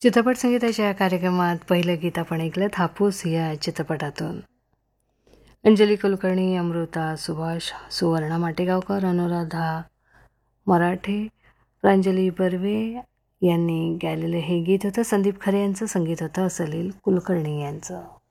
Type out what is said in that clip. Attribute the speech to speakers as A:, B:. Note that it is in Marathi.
A: चित्रपट संगीताच्या या कार्यक्रमात पहिलं गीत आपण ऐकलं हापूस या चित्रपटातून. अंजली कुलकर्णी, अमृता सुभाष, सुवर्णा माटेगावकर, अनुराधा मराठे, प्रांजली बर्वे यांनी गायलेलं हे गीत होतं. संदीप खरे यांचं संगीत होतं, सलील कुलकर्णी यांचं.